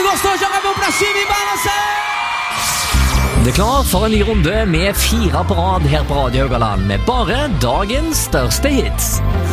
gostou, joga a mão pra cima e balança! Det er klar for en ny runde med 4 på rad her på Radio Haugaland, med bare dagens største hits.